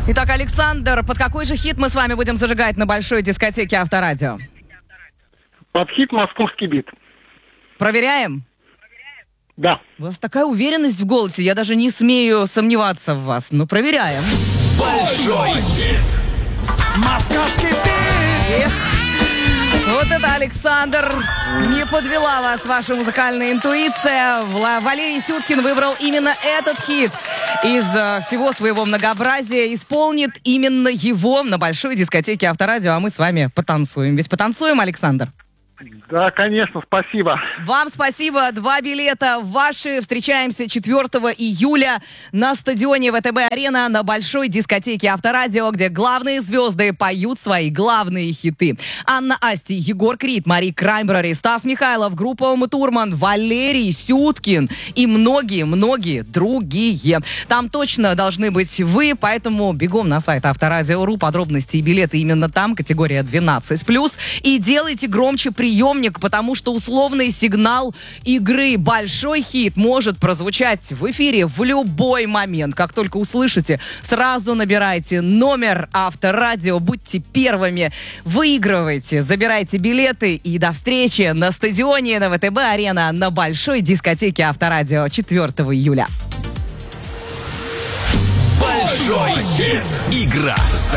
Итак, Александр, под какой же хит мы с вами будем зажигать на большой дискотеке Авторадио? Под хит «Московский бит». Проверяем? Да. У вас такая уверенность в голосе, я даже не смею сомневаться в вас. Ну, проверяем. Большой хит. Московский бит. Эх, вот это, Александр, не подвела вас ваша музыкальная интуиция. Валерий Сюткин выбрал именно этот хит. Из всего своего многообразия исполнит именно его на большой дискотеке Авторадио, а мы с вами потанцуем. Ведь потанцуем, Александр? Да, конечно, спасибо. Вам спасибо. 2 билета ваши. Встречаемся 4 июля на стадионе ВТБ-арена на большой дискотеке Авторадио, где главные звезды поют свои главные хиты. Анна Асти, Егор Крид, Мари Краймбрери, Стас Михайлов, группа Ума Турман, Валерий Сюткин и многие-многие другие. Там точно должны быть вы, поэтому бегом на сайт Авторадио.ру. Подробности и билеты именно там, категория 12+. И делайте громче приемник, потому что условный сигнал игры «Большой хит» может прозвучать в эфире в любой момент. Как только услышите, сразу набирайте номер Авторадио, будьте первыми, выигрывайте, забирайте билеты и до встречи на стадионе на ВТБ-арена на большой дискотеке Авторадио 4 июля. Большой хит. Игра